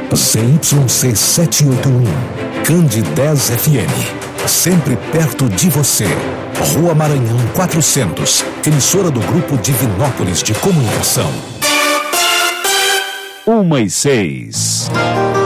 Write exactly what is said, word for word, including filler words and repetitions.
Z Y C setecentos e oitenta e um, Cande dez F M. Sempre perto de você. Rua Maranhão quatrocentos, emissora do Grupo Divinópolis de Comunicação. Uma e seis.